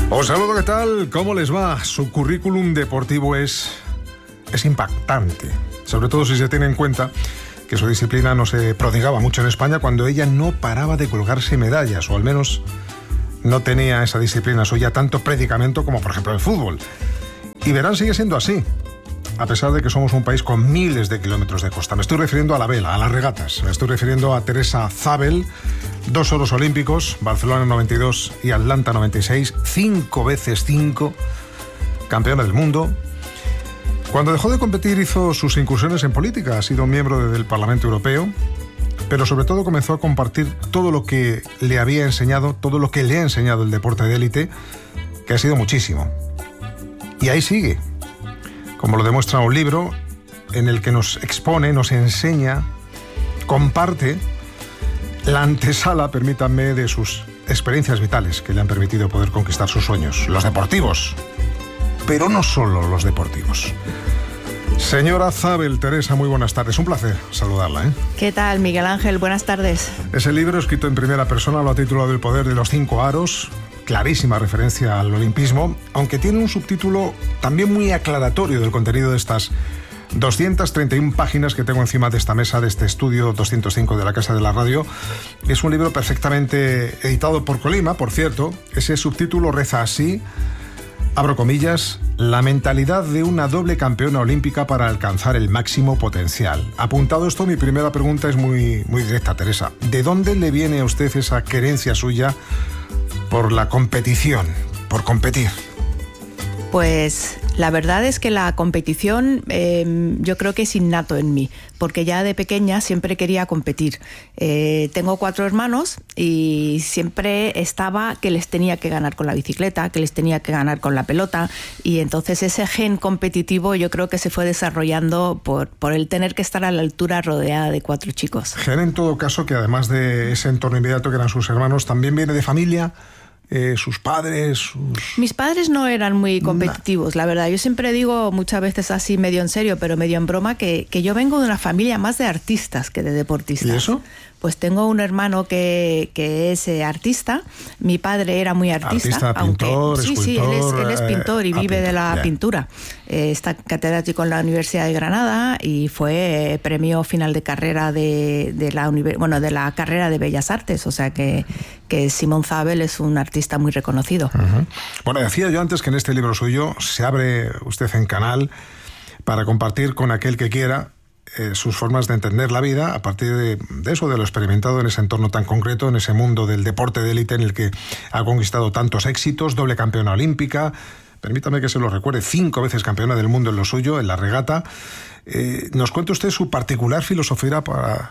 Os saludo, ¿qué tal? ¿Cómo les va? Su currículum deportivo es impactante, sobre todo si se tiene en cuenta que su disciplina no se prodigaba mucho en España cuando ella no paraba de colgarse medallas, o al menos no tenía esa disciplina suya tanto predicamento como por ejemplo el fútbol. Y verán, sigue siendo así, a pesar de que somos un país con miles de kilómetros de costa. Me estoy refiriendo a la vela, a las regatas. Me estoy refiriendo a Teresa Zabel, 2 oros olímpicos, Barcelona 92 y Atlanta 96, 5 veces 5, campeona del mundo. Cuando dejó de competir hizo sus incursiones en política, ha sido miembro del Parlamento Europeo, pero sobre todo comenzó a compartir todo lo que le había enseñado, todo lo que le ha enseñado el deporte de élite, que ha sido muchísimo. Y ahí sigue, como lo demuestra un libro en el que nos expone, nos enseña, comparte la antesala, permítanme, de sus experiencias vitales que le han permitido poder conquistar sus sueños, los deportivos, pero no solo los deportivos. Señora Zabel, Teresa, muy buenas tardes. Un placer saludarla, ¿eh? ¿Qué tal, Miguel Ángel? Buenas tardes. Ese libro, escrito en primera persona, lo ha titulado El poder de los 5 aros, clarísima referencia al olimpismo, aunque tiene un subtítulo también muy aclaratorio del contenido de estas 231 páginas que tengo encima de esta mesa, de este estudio 205 de la Casa de la Radio. Es un libro perfectamente editado por Colima, por cierto. Ese subtítulo reza así, abro comillas: la mentalidad de una doble campeona olímpica para alcanzar el máximo potencial. Apuntado esto, mi primera pregunta es muy directa, Teresa. ¿De dónde le viene a usted esa querencia suya por la competición, por competir? Pues la verdad es que la competición yo creo que es innato en mí, porque ya de pequeña siempre quería competir. Tengo 4 hermanos y siempre estaba que les tenía que ganar con la bicicleta, que les tenía que ganar con la pelota, y entonces ese gen competitivo yo creo que se fue desarrollando por el tener que estar a la altura rodeada de 4 chicos. Gen, en todo caso, que además de ese entorno inmediato que eran sus hermanos, también viene de familia. Sus padres... Mis padres no eran muy competitivos, la verdad. Yo siempre digo, muchas veces así medio en serio, pero medio en broma, que yo vengo de una familia más de artistas que de deportistas. ¿Y eso? Pues tengo un hermano que es artista. Mi padre era muy artista. Pintor, sí, escultor, él es pintor y vive de la pintura. Está catedrático en la Universidad de Granada y fue premio final de carrera de la carrera de Bellas Artes. O sea que Simón Zabel es un artista muy reconocido. Uh-huh. Bueno, decía yo antes que en este libro suyo se abre usted en canal para compartir con aquel que quiera sus formas de entender la vida a partir de eso, de lo experimentado en ese entorno tan concreto, en ese mundo del deporte de élite en el que ha conquistado tantos éxitos, doble campeona olímpica, permítame que se lo recuerde, 5 veces campeona del mundo en lo suyo, en la regata. Nos cuenta usted su particular filosofía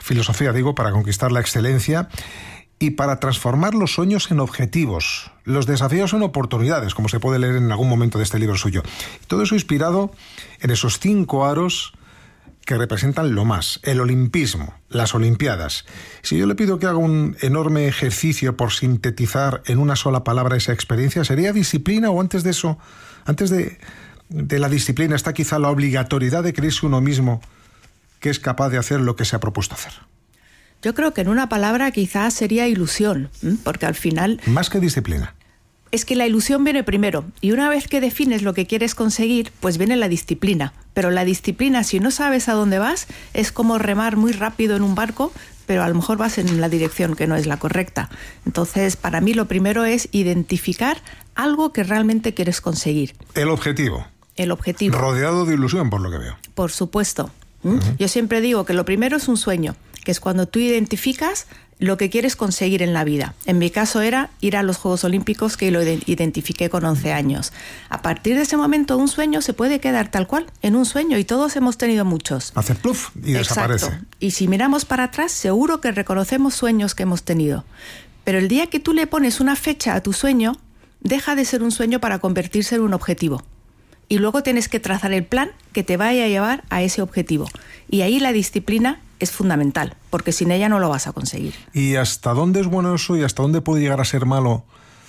para conquistar la excelencia y para transformar los sueños en objetivos, los desafíos en oportunidades, como se puede leer en algún momento de este libro suyo. Todo eso inspirado en esos 5 aros que representan lo más, el olimpismo, las olimpiadas. Si yo le pido que haga un enorme ejercicio por sintetizar en una sola palabra esa experiencia, ¿sería disciplina? O antes de eso, antes de la disciplina, está quizá la obligatoriedad de creerse uno mismo que es capaz de hacer lo que se ha propuesto hacer? Yo creo que en una palabra quizás sería ilusión, porque al final... Más que disciplina. Es que la ilusión viene primero, y una vez que defines lo que quieres conseguir, pues viene la disciplina. Pero la disciplina, si no sabes a dónde vas, es como remar muy rápido en un barco, pero a lo mejor vas en la dirección que no es la correcta. Entonces, para mí lo primero es identificar algo que realmente quieres conseguir. El objetivo. El objetivo. Rodeado de ilusión, por lo que veo. Por supuesto. Yo siempre digo que lo primero es un sueño, que es cuando tú identificas lo que quieres conseguir en la vida. En mi caso era ir a los Juegos Olímpicos, que lo identifiqué con 11 años. A partir de ese momento, un sueño se puede quedar tal cual, en un sueño, y todos hemos tenido muchos. Hace pluf y desaparece. Exacto. Y si miramos para atrás, seguro que reconocemos sueños que hemos tenido. Pero el día que tú le pones una fecha a tu sueño, deja de ser un sueño para convertirse en un objetivo. Y luego tienes que trazar el plan que te vaya a llevar a ese objetivo. Y ahí la disciplina es fundamental, porque sin ella no lo vas a conseguir. ¿Y hasta dónde es bueno eso y hasta dónde puede llegar a ser malo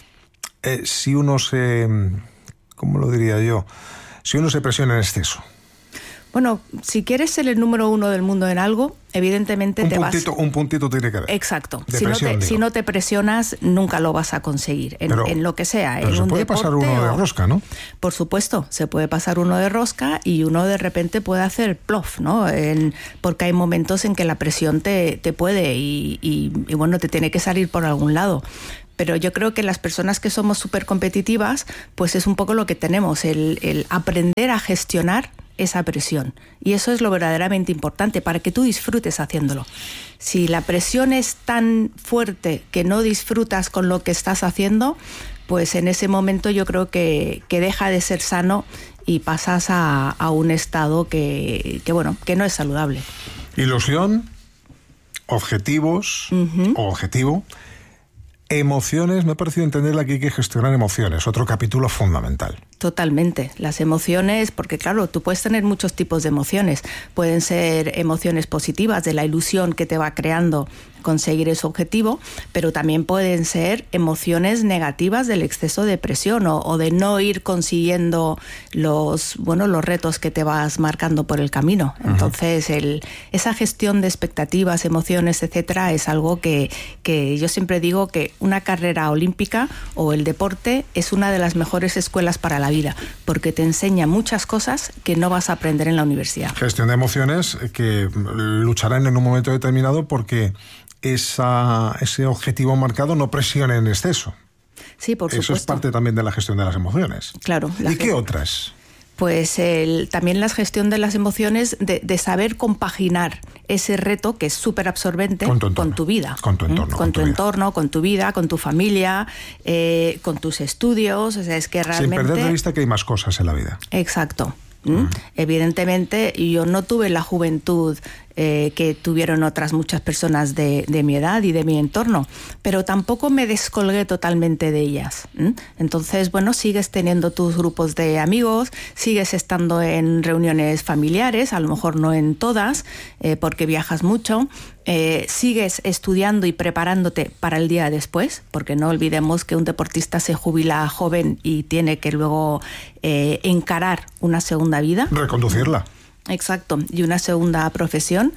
si uno se... ¿cómo lo diría yo? Si uno se presiona en exceso? Bueno, si quieres ser el número 1 del mundo en algo, evidentemente un puntito tiene que haber. Exacto. Presión, si no te presionas, nunca lo vas a conseguir, en lo que sea. Pero se puede pasar uno de rosca, ¿no? Por supuesto, se puede pasar uno de rosca y uno de repente puede hacer plof, ¿no? Porque hay momentos en que la presión te puede y bueno, te tiene que salir por algún lado. Pero yo creo que las personas que somos súper competitivas, pues es un poco lo que tenemos, el aprender a gestionar esa presión. Y eso es lo verdaderamente importante para que tú disfrutes haciéndolo. Si la presión es tan fuerte que no disfrutas con lo que estás haciendo, pues en ese momento yo creo que deja de ser sano y pasas a un estado que no es saludable. Ilusión, objetivos, o objetivo, emociones. Me ha parecido entenderla que hay que gestionar emociones, otro capítulo fundamental. Totalmente. Las emociones, porque claro, tú puedes tener muchos tipos de emociones. Pueden ser emociones positivas, de la ilusión que te va creando conseguir ese objetivo, pero también pueden ser emociones negativas del exceso de presión o de no ir consiguiendo los retos que te vas marcando por el camino. Entonces, esa gestión de expectativas, emociones, etcétera, es algo que yo siempre digo que una carrera olímpica o el deporte es una de las mejores escuelas para la vida, porque te enseña muchas cosas que no vas a aprender en la universidad. Gestión de emociones que lucharán en un momento determinado porque ese objetivo marcado no presione en exceso. Sí, por supuesto. Eso es parte también de la gestión de las emociones. Claro. ¿Y qué otras? Pues también la gestión de las emociones, de saber compaginar ese reto que es súper absorbente con tu vida. Con tu entorno. Con tu entorno, con tu vida, con tu familia, con tus estudios. O sea, es que realmente... Sin perder de vista que hay más cosas en la vida. Exacto. Evidentemente, yo no tuve la juventud que tuvieron otras muchas personas de mi edad y de mi entorno, pero tampoco me descolgué totalmente de ellas. Entonces, bueno, sigues teniendo tus grupos de amigos, sigues estando en reuniones familiares, a lo mejor no en todas, porque viajas mucho, sigues estudiando y preparándote para el día después, porque no olvidemos que un deportista se jubila joven y tiene que luego encarar una segunda vida. Reconducirla. Exacto, y una segunda profesión.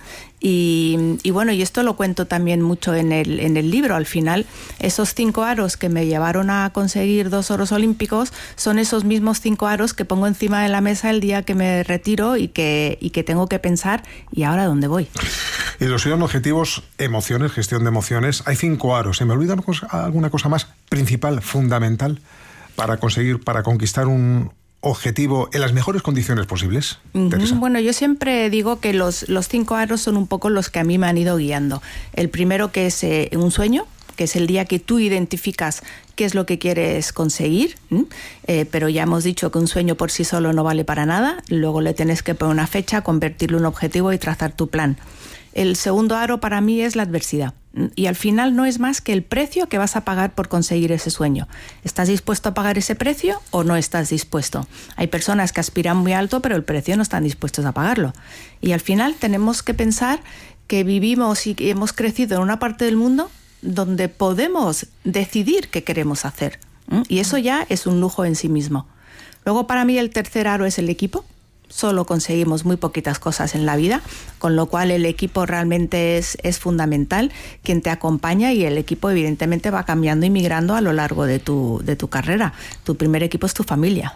Y bueno, y esto lo cuento también mucho en el libro. Al final, esos 5 aros que me llevaron a conseguir 2 oros olímpicos son esos mismos 5 aros que pongo encima de la mesa el día que me retiro y que tengo que pensar, ¿y ahora dónde voy? Ilusión, objetivos, emociones, gestión de emociones. Hay 5 aros. ¿Se me olvida alguna cosa más principal, fundamental, para conquistar un objetivo en las mejores condiciones posibles? Teresa. Bueno, yo siempre digo que los 5 aros son un poco los que a mí me han ido guiando. El primero, que es un sueño, que es el día que tú identificas qué es lo que quieres conseguir, pero ya hemos dicho que un sueño por sí solo no vale para nada. Luego le tienes que poner una fecha, convertirlo en un objetivo y trazar tu plan. El segundo aro para mí es la adversidad. Y al final no es más que el precio que vas a pagar por conseguir ese sueño. ¿Estás dispuesto a pagar ese precio o no estás dispuesto? Hay personas que aspiran muy alto, pero el precio no están dispuestos a pagarlo. Y al final tenemos que pensar que vivimos y hemos crecido en una parte del mundo donde podemos decidir qué queremos hacer. Y eso ya es un lujo en sí mismo. Luego, para mí, el tercer aro es el equipo. Solo conseguimos muy poquitas cosas en la vida, con lo cual el equipo realmente es fundamental, quien te acompaña, y el equipo evidentemente va cambiando y migrando a lo largo de tu carrera. Tu primer equipo es tu familia.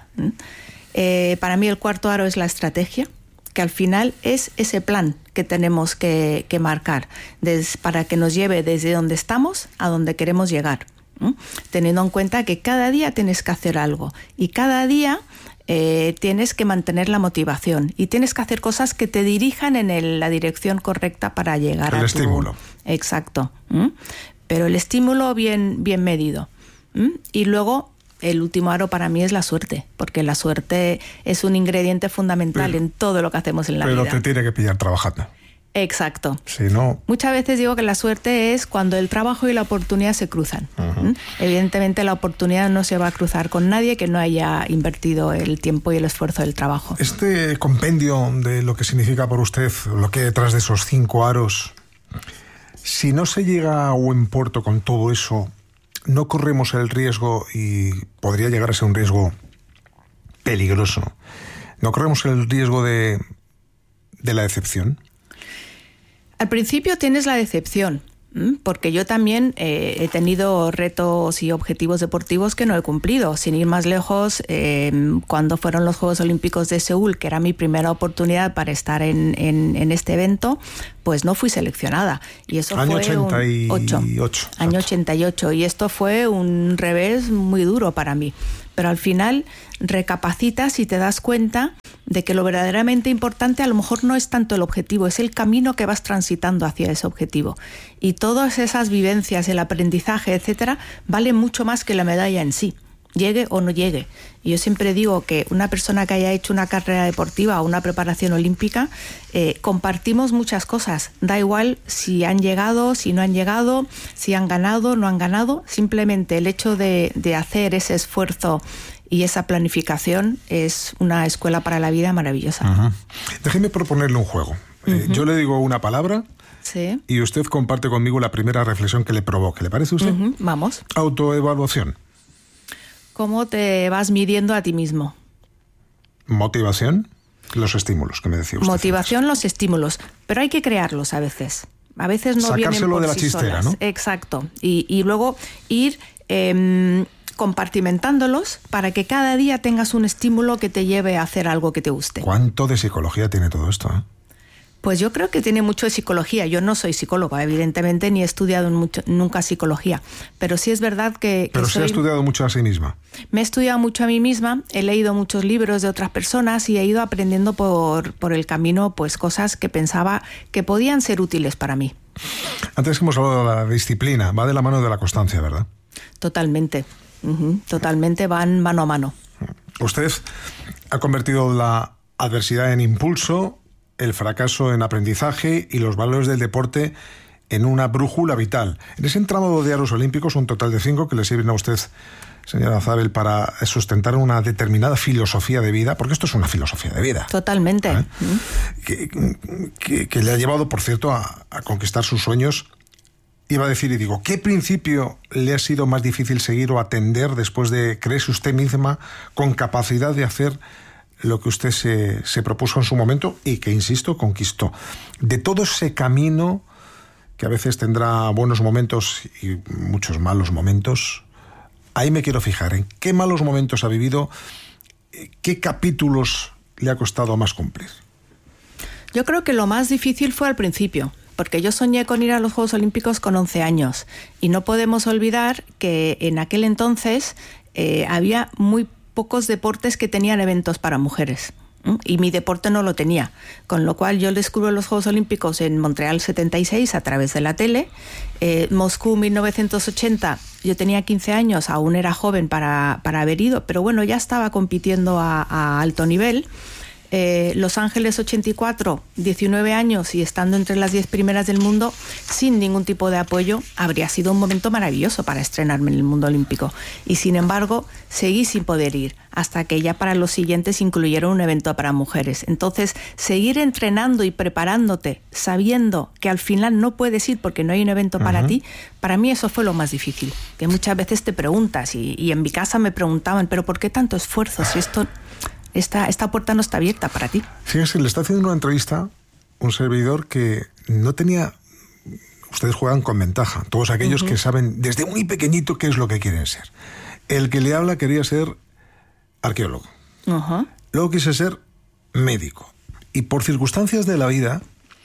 Para mí el cuarto aro es la estrategia, que al final es ese plan que tenemos que marcar para que nos lleve desde donde estamos a donde queremos llegar. Teniendo en cuenta que cada día tienes que hacer algo y cada día tienes que mantener la motivación y tienes que hacer cosas que te dirijan en la dirección correcta para llegar a tu estímulo. Exacto. Pero el estímulo bien medido. Y luego el último aro para mí es la suerte, porque la suerte es un ingrediente fundamental en todo lo que hacemos en la vida. Pero te tiene que pillar trabajando. Exacto. Si no... Muchas veces digo que la suerte es cuando el trabajo y la oportunidad se cruzan. Evidentemente la oportunidad no se va a cruzar con nadie que no haya invertido el tiempo y el esfuerzo del trabajo. Este compendio de lo que significa por usted, lo que hay detrás de esos 5 aros, si no se llega a buen puerto con todo eso, no corremos el riesgo, y podría llegar a ser un riesgo peligroso, no corremos el riesgo de de la decepción? Al principio tienes la decepción, porque yo también he tenido retos y objetivos deportivos que no he cumplido. Sin ir más lejos, cuando fueron los Juegos Olímpicos de Seúl, que era mi primera oportunidad para estar en este evento, pues no fui seleccionada. Y eso año fue 88. Año 88. Y esto fue un revés muy duro para mí. Pero al final recapacitas y te das cuenta de que lo verdaderamente importante a lo mejor no es tanto el objetivo, es el camino que vas transitando hacia ese objetivo. Y todas esas vivencias, el aprendizaje, etcétera, valen mucho más que la medalla en sí, llegue o no llegue. Y yo siempre digo que una persona que haya hecho una carrera deportiva o una preparación olímpica, compartimos muchas cosas. Da igual si han llegado, si no han llegado, si han ganado, no han ganado. Simplemente el hecho de hacer ese esfuerzo y esa planificación es una escuela para la vida maravillosa. Uh-huh. Déjeme proponerle un juego. Uh-huh. Yo le digo una palabra, sí, y usted comparte conmigo la primera reflexión que le provoque. ¿Le parece a usted? Uh-huh. Vamos. Autoevaluación. ¿Cómo te vas midiendo a ti mismo? Motivación. Los estímulos que me decía usted. Motivación, antes. Los estímulos. Pero hay que crearlos a veces. A veces no vienen por de la sí chistera, solas. ¿no? Exacto. Y luego ir compartimentándolos para que cada día tengas un estímulo que te lleve a hacer algo que te guste. ¿Cuánto de psicología tiene todo esto, eh? Pues yo creo que tiene mucho de psicología. Yo no soy psicóloga, evidentemente, ni he estudiado nunca psicología. Pero sí es verdad que... Pero se ha estudiado mucho a sí misma. Me he estudiado mucho a mí misma, he leído muchos libros de otras personas y he ido aprendiendo por el camino pues cosas que pensaba que podían ser útiles para mí. Antes hemos hablado de la disciplina, va de la mano de la constancia, ¿verdad? Totalmente. Totalmente van mano a mano. Usted ha convertido la adversidad en impulso, el fracaso en aprendizaje y los valores del deporte en una brújula vital. En ese entramado de aros olímpicos, un total de 5 que le sirven a usted, señora Zabel, para sustentar una determinada filosofía de vida, porque esto es una filosofía de vida. Totalmente. Que le ha llevado, por cierto, a conquistar sus sueños. Iba a decir, y digo, ¿qué principio le ha sido más difícil seguir o atender después de creerse usted misma con capacidad de hacer lo que usted se propuso en su momento y que, insisto, conquistó? De todo ese camino, que a veces tendrá buenos momentos y muchos malos momentos, ahí me quiero fijar, en qué malos momentos ha vivido, qué capítulos le ha costado más cumplir. Yo creo que lo más difícil fue al principio, porque yo soñé con ir a los Juegos Olímpicos con 11 años y no podemos olvidar que en aquel entonces había muy pocos deportes que tenían eventos para mujeres. Y mi deporte no lo tenía, con lo cual yo descubro los Juegos Olímpicos en Montreal 76 a través de la tele. Moscú 1980, yo tenía 15 años, aún era joven para haber ido, pero bueno, ya estaba compitiendo a alto nivel. Los Ángeles 84, 19 años y estando entre las 10 primeras del mundo sin ningún tipo de apoyo, habría sido un momento maravilloso para estrenarme en el mundo olímpico. Y sin embargo, seguí sin poder ir hasta que ya para los siguientes incluyeron un evento para mujeres. Entonces, seguir entrenando y preparándote sabiendo que al final no puedes ir porque no hay un evento para ti, para mí eso fue lo más difícil. Que muchas veces te preguntas y en mi casa me preguntaban, ¿pero por qué tanto esfuerzo si esto... Esta puerta no está abierta para ti? Fíjese, le está haciendo una entrevista un servidor que no tenía... Ustedes juegan con ventaja, todos aquellos que saben desde muy pequeñito qué es lo que quieren ser. El que le habla quería ser arqueólogo. Luego quise ser médico. Y por circunstancias de la vida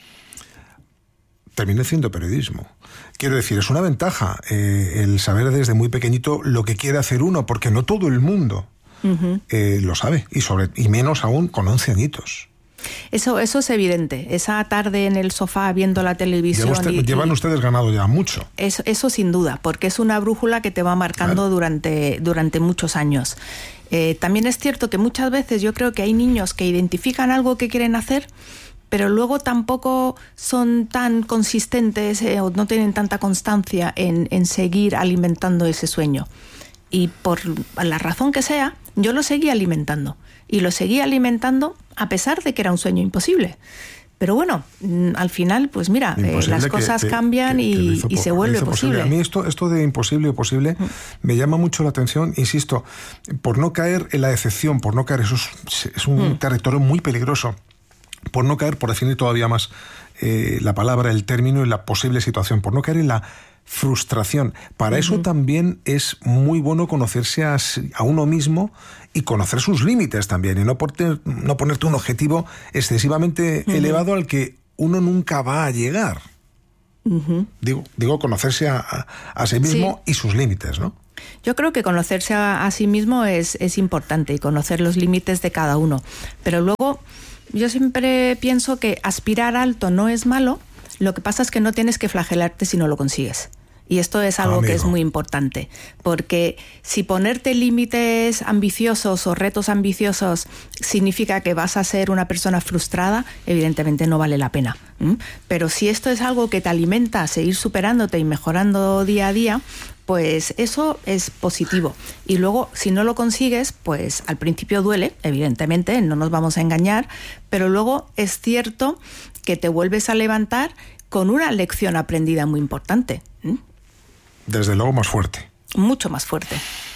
terminé haciendo periodismo. Quiero decir, es una ventaja el saber desde muy pequeñito lo que quiere hacer uno, porque no todo el mundo lo sabe, y menos aún con 11 añitos. Eso es evidente. Esa tarde en el sofá viendo la televisión... Llevan ustedes ganado ya mucho. Eso sin duda, porque es una brújula que te va marcando durante muchos años. También es cierto que muchas veces yo creo que hay niños que identifican algo que quieren hacer, pero luego tampoco son tan consistentes o no tienen tanta constancia en seguir alimentando ese sueño. Y por la razón que sea, yo lo seguí alimentando. Y lo seguí alimentando a pesar de que era un sueño imposible. Pero bueno, al final, pues mira, las cosas cambian y se vuelve posible. A mí esto de imposible o posible me llama mucho la atención, insisto, por no caer en la decepción, por no caer, eso es un territorio muy peligroso. por no caer, por definir todavía más la palabra, el término y la posible situación, por no caer en la frustración. Para eso también es muy bueno conocerse a uno mismo y conocer sus límites también, y no ponerte un objetivo excesivamente elevado al que uno nunca va a llegar. Digo conocerse a sí mismo y sus límites, ¿no? Yo creo que conocerse a sí mismo es importante, y conocer los límites de cada uno. Pero luego, yo siempre pienso que aspirar alto no es malo, lo que pasa es que no tienes que flagelarte si no lo consigues. Y esto es algo que es muy importante, porque si ponerte límites ambiciosos o retos ambiciosos significa que vas a ser una persona frustrada, evidentemente no vale la pena. Pero si esto es algo que te alimenta a seguir superándote y mejorando día a día, pues eso es positivo. Y luego, si no lo consigues, pues al principio duele, evidentemente, no nos vamos a engañar, pero luego es cierto que te vuelves a levantar con una lección aprendida muy importante. Desde luego más fuerte. Mucho más fuerte.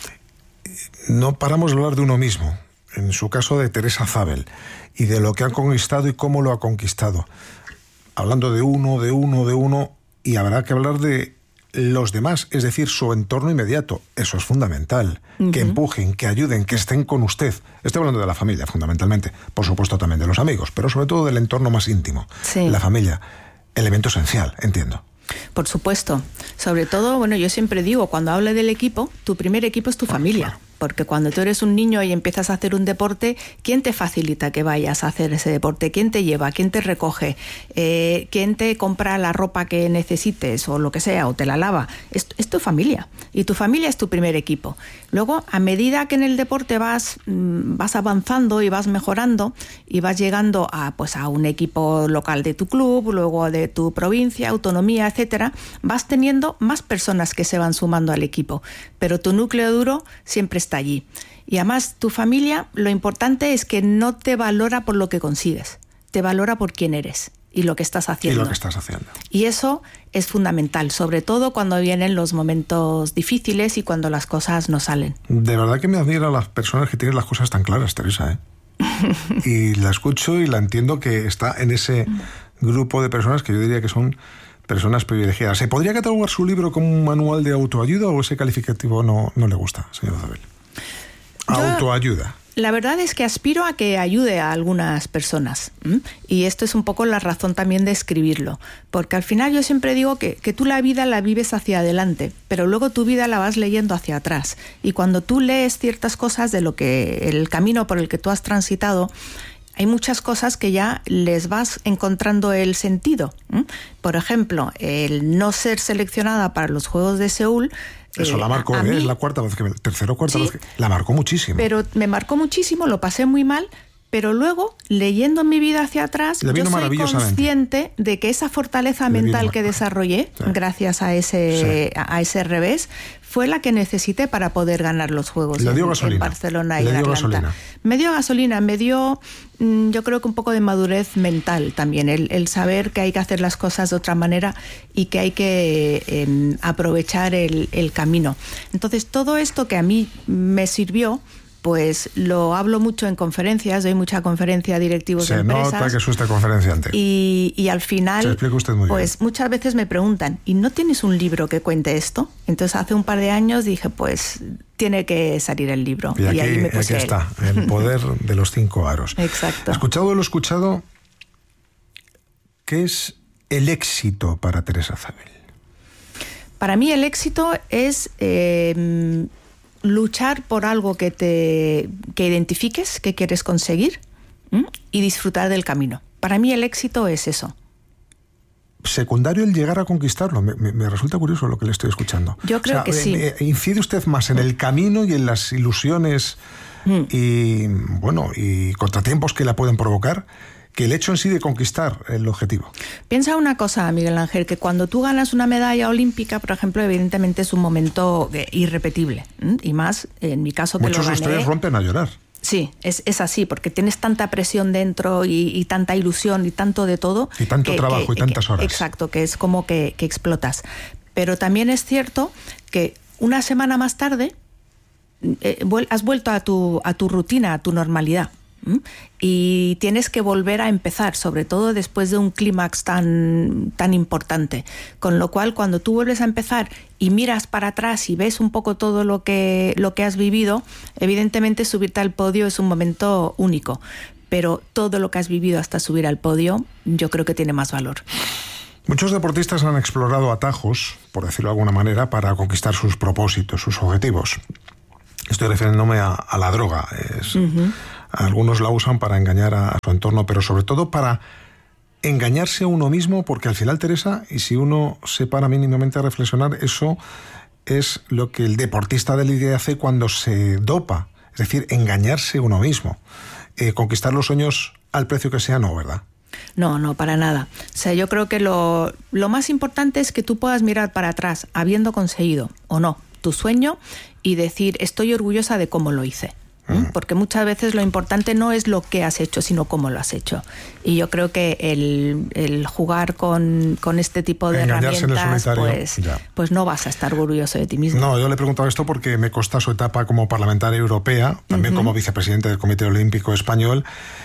No paramos de hablar de uno mismo, en su caso de Teresa Zabel, y de lo que ha conquistado y cómo lo ha conquistado. Hablando de uno, y habrá que hablar de los demás, es decir, su entorno inmediato. Eso es fundamental. Que empujen, que ayuden, que estén con usted. Estoy hablando de la familia, fundamentalmente. Por supuesto también de los amigos, pero sobre todo del entorno más íntimo. Sí. La familia, elemento esencial, entiendo. Por supuesto. Sobre todo, bueno, yo siempre digo, cuando hablo del equipo, tu primer equipo es tu familia. Claro. Porque cuando tú eres un niño y empiezas a hacer un deporte, ¿quién te facilita que vayas a hacer ese deporte? ¿Quién te lleva? ¿Quién te recoge? ¿Quién te compra la ropa que necesites o lo que sea, o te la lava? Es tu familia. Y tu familia es tu primer equipo. Luego, a medida que en el deporte vas avanzando y vas mejorando y vas llegando a un equipo local de tu club, luego de tu provincia, autonomía, etcétera, vas teniendo más personas que se van sumando al equipo. Pero tu núcleo duro siempre está allí. Y además, tu familia, lo importante es que no te valora por lo que consigues, te valora por quién eres y lo que estás haciendo. Y eso es fundamental, sobre todo cuando vienen los momentos difíciles y cuando las cosas no salen. De verdad que me admira a las personas que tienen las cosas tan claras, Teresa, Y la escucho y la entiendo, que está en ese grupo de personas que yo diría que son personas privilegiadas. ¿Se podría catalogar su libro como un manual de autoayuda o ese calificativo no le gusta, señora Zabel? Autoayuda. La verdad es que aspiro a que ayude a algunas personas. Y esto es un poco la razón también de escribirlo. Porque al final yo siempre digo que tú la vida la vives hacia adelante, pero luego tu vida la vas leyendo hacia atrás. Y cuando tú lees ciertas cosas de lo que el camino por el que tú has transitado, hay muchas cosas que ya les vas encontrando el sentido. Por ejemplo, el no ser seleccionada para los Juegos de Seúl. Eso la marcó, es la tercera o cuarta vez que la marcó muchísimo. Pero me marcó muchísimo, lo pasé muy mal, pero luego, leyendo mi vida hacia atrás, yo soy consciente de que esa fortaleza mental que desarrollé, gracias a ese revés, fue la que necesité para poder ganar los Juegos en Barcelona y en Atlanta. Me dio gasolina, me dio, yo creo que un poco de madurez mental también, el saber que hay que hacer las cosas de otra manera y que hay que aprovechar el camino. Entonces, todo esto que a mí me sirvió, pues lo hablo mucho en conferencias, doy mucha conferencia a directivos de empresas. Se nota que es usted conferenciante. Y al final, se explica usted muy pues bien. Muchas veces me preguntan, ¿y no tienes un libro que cuente esto? Entonces hace un par de años dije, pues tiene que salir el libro. Y ahí me puse aquí está, El poder de los 5 aros. Exacto. Escuchado lo escuchado, ¿qué es el éxito para Teresa Zabel? Para mí el éxito es luchar por algo que identifiques, que quieres conseguir, y disfrutar del camino. Para mí el éxito es eso. Secundario el llegar a conquistarlo. Me resulta curioso lo que le estoy escuchando. Yo creo que sí. ¿Incide usted más en el camino y en las ilusiones y contratiempos que la pueden provocar, que el hecho en sí de conquistar el objetivo? Piensa una cosa, Miguel Ángel, que cuando tú ganas una medalla olímpica, por ejemplo, evidentemente es un momento irrepetible. Y más, en mi caso, que muchos lo gané. Muchos de ustedes rompen a llorar. Sí, es así, porque tienes tanta presión dentro y tanta ilusión y tanto de todo. Y tanto trabajo y tantas horas. Exacto, que es como que explotas. Pero también es cierto que una semana más tarde has vuelto a tu rutina, a tu normalidad. y tienes que volver a empezar, sobre todo después de un clímax tan importante. Con lo cual, cuando tú vuelves a empezar y miras para atrás y ves un poco todo lo que has vivido, evidentemente subirte al podio es un momento único, pero todo lo que has vivido hasta subir al podio yo creo que tiene más valor. Muchos deportistas han explorado atajos, por decirlo de alguna manera, para conquistar sus propósitos, sus objetivos. Estoy refiriéndome a la droga. Algunos la usan para engañar a su entorno, pero sobre todo para engañarse a uno mismo, porque al final, Teresa, y si uno se para mínimamente a reflexionar, eso es lo que el deportista de élite hace cuando se dopa, es decir, engañarse a uno mismo. Conquistar los sueños al precio que sea, no, ¿verdad? No, para nada. O sea, yo creo que lo más importante es que tú puedas mirar para atrás, habiendo conseguido o no tu sueño, y decir, estoy orgullosa de cómo lo hice. Porque muchas veces lo importante no es lo que has hecho, sino cómo lo has hecho. Y yo creo que el jugar con este tipo de herramientas, pues no vas a estar orgulloso de ti mismo. No, yo le he preguntado esto porque me consta su etapa como parlamentaria europea, también como vicepresidente del Comité Olímpico Español.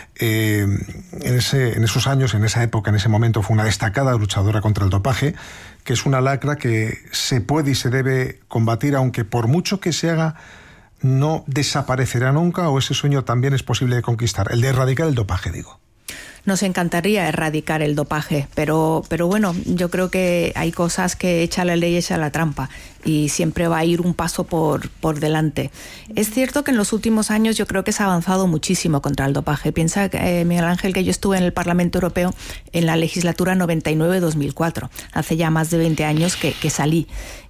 En esos años, en esa época, en ese momento, fue una destacada luchadora contra el dopaje, que es una lacra que se puede y se debe combatir, aunque por mucho que se haga, no desaparecerá nunca, o ese sueño también es posible de conquistar, el de erradicar el dopaje, digo. Nos encantaría erradicar el dopaje, pero bueno, yo creo que hay cosas que echa la ley, echa la trampa, y siempre va a ir un paso por delante. Es cierto que en los últimos años yo creo que se ha avanzado muchísimo contra el dopaje. Piensa, Miguel Ángel, que yo estuve en el Parlamento Europeo en la legislatura 99-2004, hace ya más de 20 años que salí.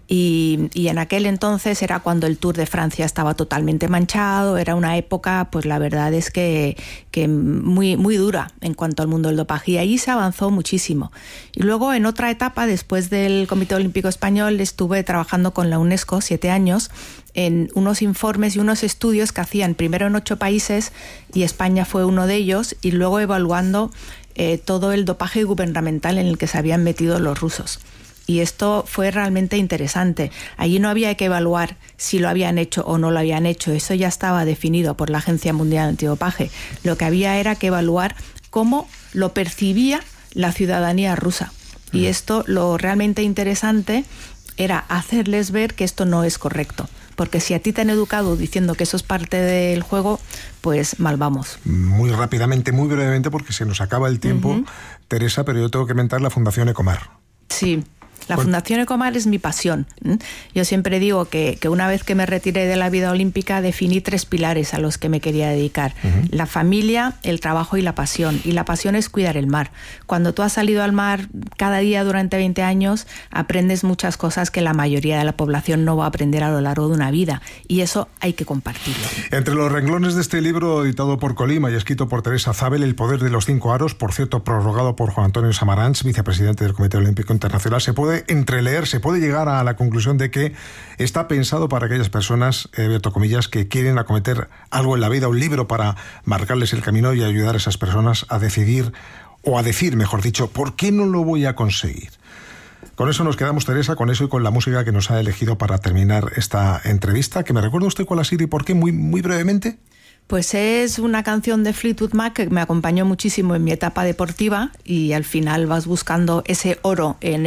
Y en aquel entonces era cuando el Tour de Francia estaba totalmente manchado, era una época, pues la verdad es que muy, muy dura en cuanto al mundo del dopaje, y ahí se avanzó muchísimo. Y luego, en otra etapa, después del Comité Olímpico Español, estuve trabajando con la UNESCO 7 años en unos informes y unos estudios que hacían primero en 8 países, y España fue uno de ellos, y luego evaluando todo el dopaje gubernamental en el que se habían metido los rusos. Y esto fue realmente interesante. Allí no había que evaluar si lo habían hecho o no lo habían hecho. Eso ya estaba definido por la Agencia Mundial Antidopaje. Lo que había era que evaluar cómo lo percibía la ciudadanía rusa. Y esto, lo realmente interesante era hacerles ver que esto no es correcto. Porque si a ti te han educado diciendo que eso es parte del juego, pues mal vamos. Muy rápidamente, muy brevemente, porque se nos acaba el tiempo, Teresa, pero yo tengo que mentar la Fundación Ecomar. Sí. La Fundación Ecomar es mi pasión. Yo siempre digo que una vez que me retiré de la vida olímpica definí 3 pilares a los que me quería dedicar. La familia, el trabajo y la pasión. Y la pasión es cuidar el mar. Cuando tú has salido al mar cada día durante 20 años, aprendes muchas cosas que la mayoría de la población no va a aprender a lo largo de una vida. Y eso hay que compartirlo. Entre los renglones de este libro, editado por Colima y escrito por Teresa Zabel, El poder de los 5 aros, por cierto, prorrogado por Juan Antonio Samaranch, vicepresidente del Comité Olímpico Internacional, se puede entreleer, se puede llegar a la conclusión de que está pensado para aquellas personas, abierto comillas, que quieren acometer algo en la vida, un libro para marcarles el camino y ayudar a esas personas a decidir, o a decir, mejor dicho, ¿por qué no lo voy a conseguir? Con eso nos quedamos, Teresa, con eso y con la música que nos ha elegido para terminar esta entrevista. ¿Que me recuerda usted cuál ha sido y por qué, muy, muy brevemente? Pues es una canción de Fleetwood Mac que me acompañó muchísimo en mi etapa deportiva, y al final vas buscando ese oro en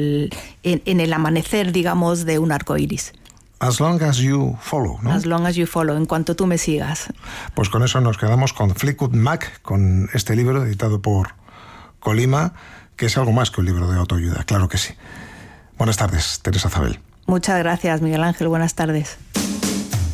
el amanecer, digamos, de un arco iris. As long as you follow, ¿no? As long as you follow, en cuanto tú me sigas. Pues con eso nos quedamos con Fleetwood Mac, con este libro editado por Colima, que es algo más que un libro de autoayuda, claro que sí. Buenas tardes, Teresa Zabel. Muchas gracias, Miguel Ángel, buenas tardes.